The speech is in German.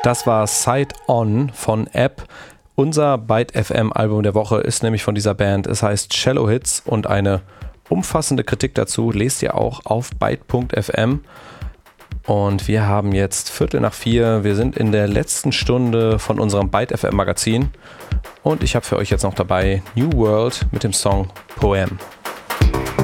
Das war Side On von App. Unser Byte FM Album der Woche ist nämlich von dieser Band. Es heißt Shallow Hits und eine umfassende Kritik dazu lest ihr auch auf byte.fm. Und wir haben jetzt 3:45. Wir sind in der letzten Stunde von unserem Byte FM Magazin. Und ich habe für euch jetzt noch dabei New World mit dem Song Poem.